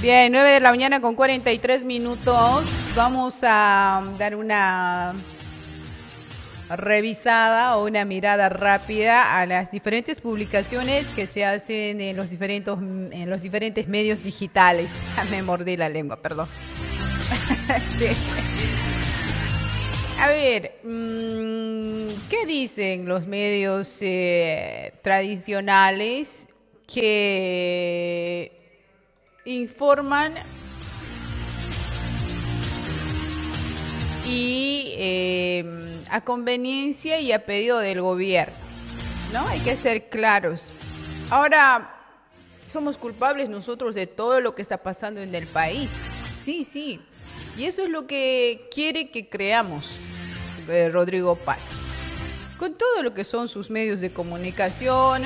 Bien, 9 de la mañana con 43 minutos. Vamos a dar una revisada o una mirada rápida a las diferentes publicaciones que se hacen en los diferentes medios digitales. Me mordí la lengua, perdón. Sí. A ver, ¿qué dicen los medios tradicionales que informan y a conveniencia y a pedido del gobierno, ¿no? Hay que ser claros. Ahora, somos culpables nosotros de todo lo que está pasando en el país. Sí, sí. Y eso es lo que quiere que creamos, Rodrigo Paz. Con todo lo que son sus medios de comunicación.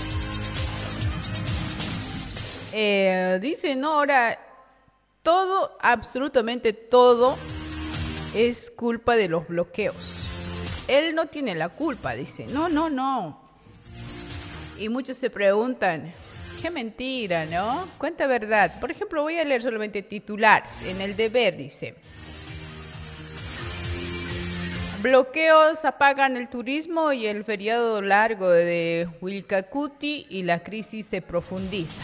Dice, no, ahora todo, absolutamente todo es culpa de los bloqueos. Él no tiene la culpa, dice. No, no, no. Y muchos se preguntan, qué mentira, ¿no? Cuenta verdad. Por ejemplo, voy a leer solamente titulares. En El Deber dice, bloqueos apagan el turismo y el feriado largo de Wilcacuti y la crisis se profundiza.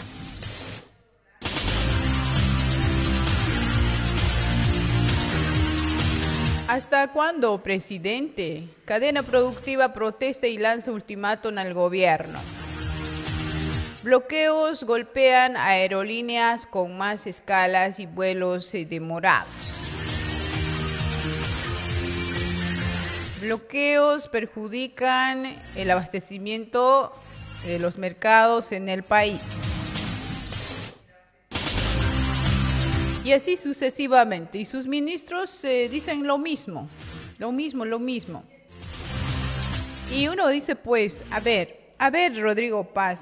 ¿Hasta cuándo, presidente? Cadena productiva protesta y lanza ultimátum al gobierno. Bloqueos golpean a aerolíneas con más escalas y vuelos demorados. Bloqueos perjudican el abastecimiento de los mercados en el país. Y así sucesivamente. Y sus ministros dicen lo mismo. Y uno dice, pues, a ver, Rodrigo Paz.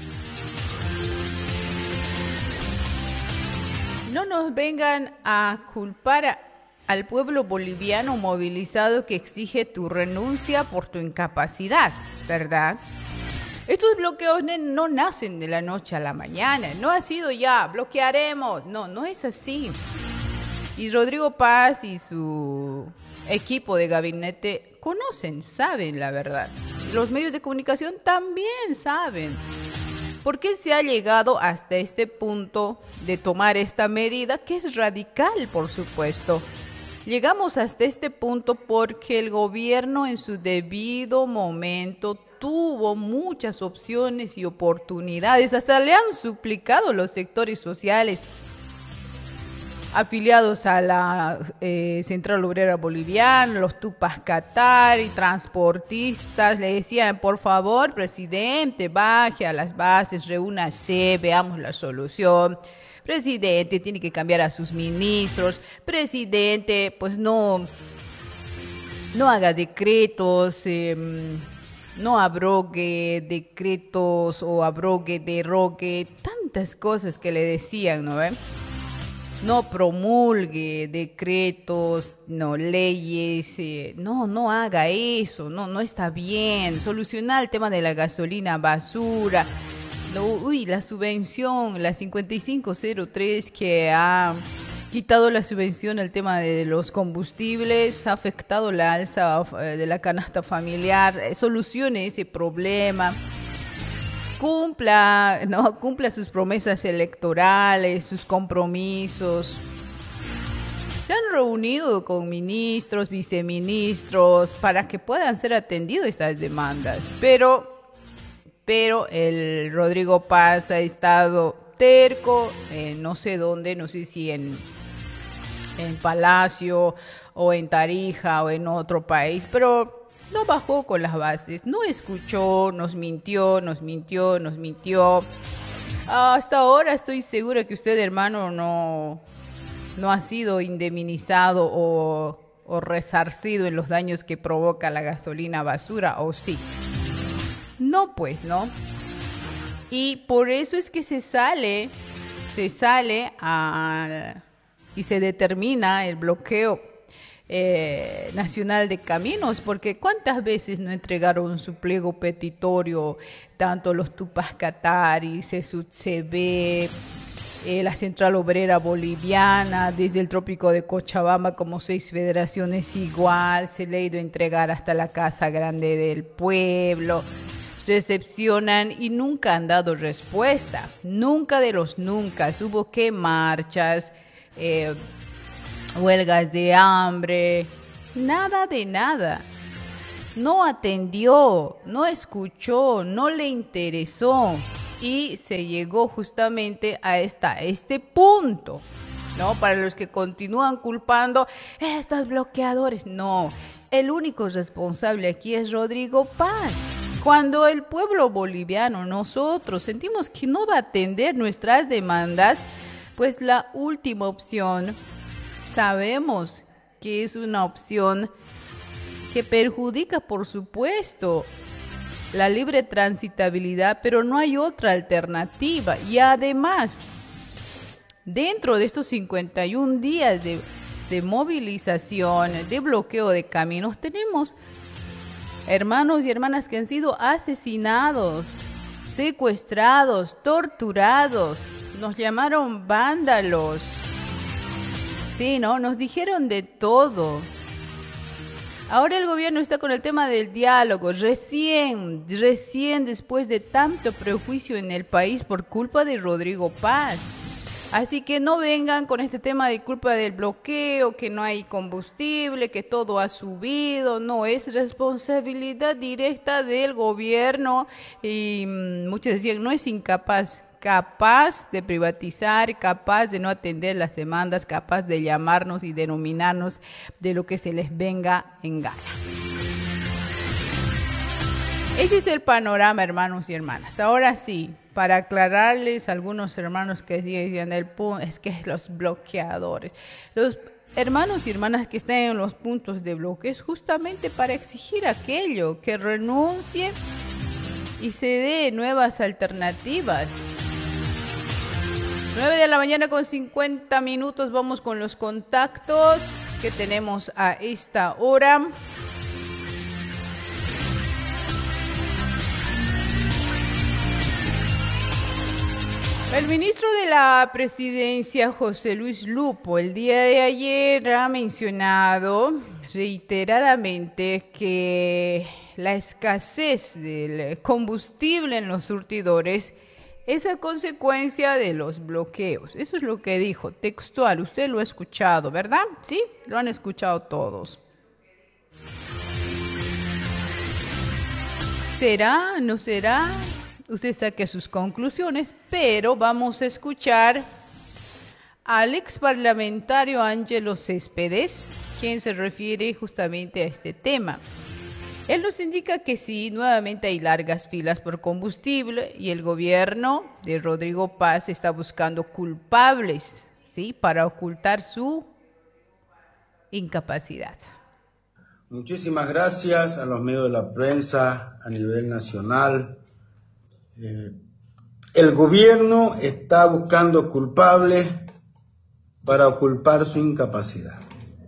No nos vengan a culpar al pueblo boliviano movilizado que exige tu renuncia por tu incapacidad, ¿verdad? Estos bloqueos no nacen de la noche a la mañana, no ha sido ya, bloquearemos, no es así. Y Rodrigo Paz y su equipo de gabinete conocen, saben la verdad. Los medios de comunicación también saben. ¿Por qué se ha llegado hasta este punto de tomar esta medida, que es radical, por supuesto? Llegamos hasta este punto porque el gobierno en su debido momento tuvo muchas opciones y oportunidades. Hasta le han suplicado los sectores sociales afiliados a la Central Obrera Boliviana, los Tupac Katari, transportistas, le decían, por favor, presidente, baje a las bases, reúnase, veamos la solución. Presidente, tiene que cambiar a sus ministros. Presidente, pues no haga decretos, no abrogue decretos o derogue, tantas cosas que le decían, ¿no ven? No promulgue decretos, no leyes, no haga eso, no está bien. Solucionar el tema de la gasolina basura, la subvención, la 5503 que ha quitado la subvención al tema de los combustibles, ha afectado la alza de la canasta familiar, solucione ese problema. Cumpla sus promesas electorales, sus compromisos. Se han reunido con ministros, viceministros, para que puedan ser atendidas estas demandas. Pero el Rodrigo Paz ha estado terco, no sé dónde, no sé si en Palacio o en Tarija o en otro país, pero no bajó con las bases, no escuchó, nos mintió. Hasta ahora estoy segura que usted, hermano, no ha sido indemnizado o resarcido en los daños que provoca la gasolina basura, ¿o sí? No, pues, ¿no? Y por eso es que se sale y se determina el bloqueo nacional de caminos, porque cuántas veces no entregaron su pliego petitorio, tanto los Tupac Katari, CSUTCB, la Central Obrera Boliviana, desde el trópico de Cochabamba, como 6 federaciones igual, se le ha ido a entregar hasta la Casa Grande del Pueblo. Recepcionan y nunca han dado respuesta, nunca de los nunca. Hubo que marchas, huelgas de hambre, nada de nada. No atendió, no escuchó, no le interesó y se llegó justamente a este punto, ¿no? Para los que continúan culpando estos bloqueadores, no, el único responsable aquí es Rodrigo Paz. Cuando el pueblo boliviano, nosotros, sentimos que no va a atender nuestras demandas, pues la última opción, sabemos que es una opción que perjudica, por supuesto, la libre transitabilidad, pero no hay otra alternativa. Y además, dentro de estos 51 días de movilización, de bloqueo de caminos, tenemos hermanos y hermanas que han sido asesinados, secuestrados, torturados, nos llamaron vándalos, sí, ¿no? Nos dijeron de todo. Ahora el gobierno está con el tema del diálogo, recién después de tanto prejuicio en el país por culpa de Rodrigo Paz. Así que no vengan con este tema de culpa del bloqueo, que no hay combustible, que todo ha subido. No, es responsabilidad directa del gobierno. Y muchos decían, no es capaz de privatizar, capaz de no atender las demandas, capaz de llamarnos y denominarnos de lo que se les venga en gana. Ese es el panorama, hermanos y hermanas. Ahora sí, para aclararles a algunos hermanos que decían es que los bloqueadores, los hermanos y hermanas que están en los puntos de bloqueo es justamente para exigir aquello, que renuncie y se dé nuevas alternativas. 9 de la mañana con 50 minutos, vamos con los contactos que tenemos a esta hora. El ministro de la Presidencia, José Luis Lupo, el día de ayer ha mencionado reiteradamente que la escasez del combustible en los surtidores es a consecuencia de los bloqueos. Eso es lo que dijo, textual. Usted lo ha escuchado, ¿verdad? Sí, lo han escuchado todos. ¿Será? ¿No será? Usted saque sus conclusiones, pero vamos a escuchar al ex parlamentario Ángelo Céspedes, quien se refiere justamente a este tema. Él nos indica que sí, nuevamente hay largas filas por combustible y el gobierno de Rodrigo Paz está buscando culpables, ¿sí?, para ocultar su incapacidad. Muchísimas gracias a los medios de la prensa a nivel nacional. El gobierno está buscando culpables para ocultar su incapacidad.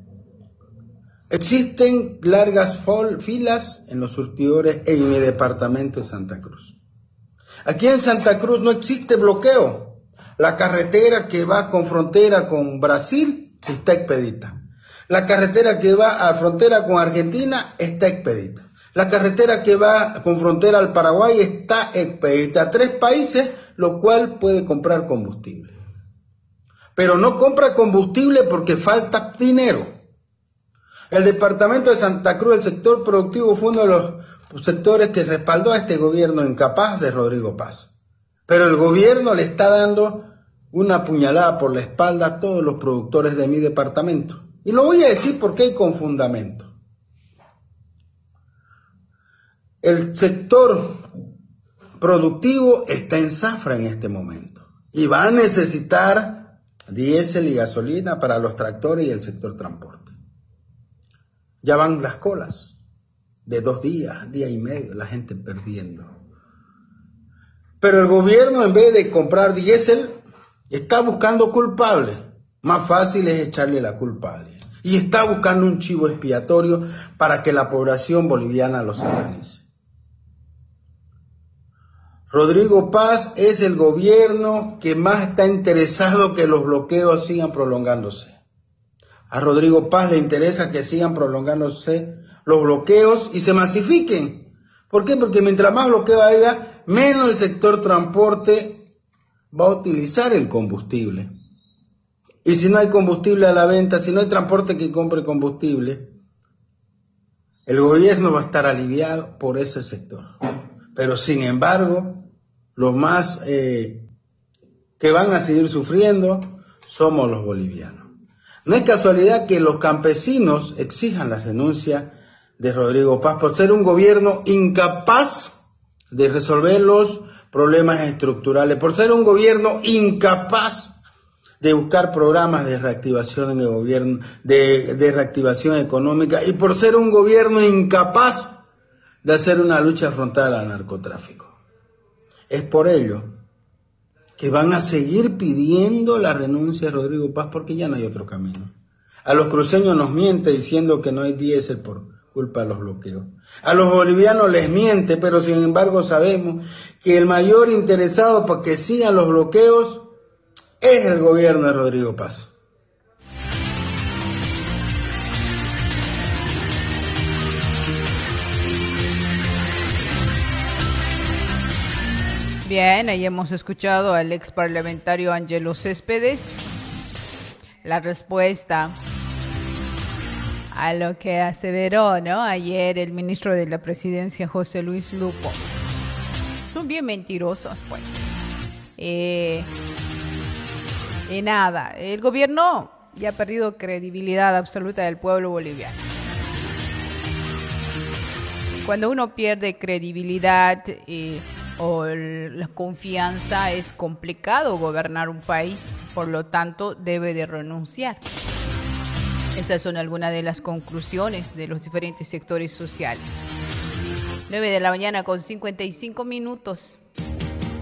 Existen largas filas en los surtidores en mi departamento de Santa Cruz. Aquí en Santa Cruz no existe bloqueo. La carretera que va con frontera con Brasil está expedita. La carretera que va a frontera con Argentina está expedita. La carretera que va con frontera al Paraguay está expedita a 3 países, lo cual puede comprar combustible. Pero no compra combustible porque falta dinero. El departamento de Santa Cruz, el sector productivo, fue uno de los sectores que respaldó a este gobierno incapaz de Rodrigo Paz. Pero el gobierno le está dando una puñalada por la espalda a todos los productores de mi departamento. Y lo voy a decir porque hay con fundamento. El sector productivo está en zafra en este momento y va a necesitar diésel y gasolina para los tractores y el sector transporte. Ya van las colas de 2 días, día y medio, la gente perdiendo. Pero el gobierno, en vez de comprar diésel, está buscando culpables. Más fácil es echarle la culpa a alguien. Y está buscando un chivo expiatorio para que la población boliviana lo satanice. Rodrigo Paz es el gobierno que más está interesado que los bloqueos sigan prolongándose. A Rodrigo Paz le interesa que sigan prolongándose los bloqueos y se masifiquen. ¿Por qué? Porque mientras más bloqueo haya, menos el sector transporte va a utilizar el combustible. Y si no hay combustible a la venta, si no hay transporte que compre combustible, el gobierno va a estar aliviado por ese sector. Pero sin embargo, los más que van a seguir sufriendo somos los bolivianos. No es casualidad que los campesinos exijan la renuncia de Rodrigo Paz por ser un gobierno incapaz de resolver los problemas estructurales, por ser un gobierno incapaz de buscar programas de reactivación en el gobierno, de reactivación económica, y por ser un gobierno incapaz de hacer una lucha frontal al narcotráfico. Es por ello que van a seguir pidiendo la renuncia de Rodrigo Paz porque ya no hay otro camino. A los cruceños nos miente diciendo que no hay diésel por culpa de los bloqueos. A los bolivianos les miente, pero sin embargo sabemos que el mayor interesado para que sigan los bloqueos es el gobierno de Rodrigo Paz. Bien, ahí hemos escuchado al ex parlamentario Ángelo Céspedes. La respuesta a lo que aseveró, ¿no?, ayer el ministro de la Presidencia, José Luis Lupo. Son bien mentirosos, pues. Y nada, el gobierno ya ha perdido credibilidad absoluta del pueblo boliviano. Cuando uno pierde credibilidad o la confianza, es complicado gobernar un país, por lo tanto debe de renunciar. Estas son algunas de las conclusiones de los diferentes sectores sociales. 9 de la mañana con 55 minutos.